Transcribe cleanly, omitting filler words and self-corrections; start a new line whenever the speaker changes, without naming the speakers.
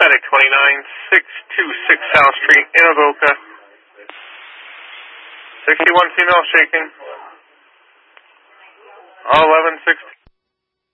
Medic 29626 South Street in Avoca. 61 female shaking. 1116.